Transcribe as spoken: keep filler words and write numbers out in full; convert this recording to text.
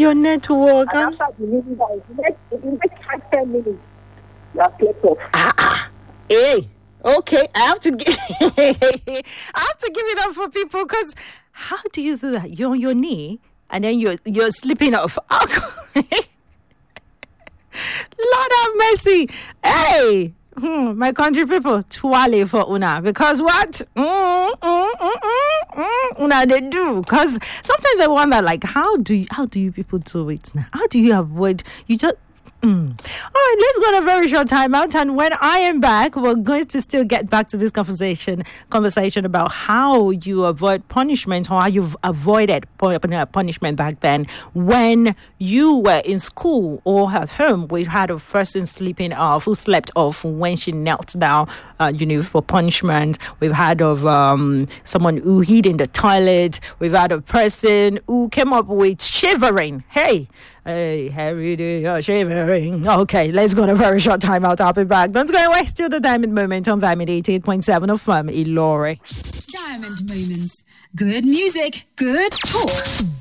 Your network. And after delivering that, the next, the next five, ten minutes, you are slept off. Ah, ah. Hey, okay. I have to give. I have to give it up for people because how do you do that? You're on your knee and then you're you're sleeping off. Lord have mercy. Hey, hmm, my country people, twale for una. Because what? Mm, mm, mm, mm, mm, una they do. Because sometimes I wonder, like, how do you, how do you people do it now? How do you avoid? You just. Mm. All right, let's go on a very short time out, and when I am back, we're going to still get back to this conversation conversation about how you avoid punishment or how you've avoided punishment back then when you were in school or at home. We had a person sleeping off who slept off when she knelt down, uh, you know, for punishment. We've had of um, someone who hid in the toilet. We've had a person who came up with shivering. Hey. Hey, every day you're shivering. Okay, let's go on a very short time out. I'll be back. Don't go away. Still the Diamond Moment on Diamond eighty-eight point seven of F M, Ilori. Diamond Moments. Good music, good talk.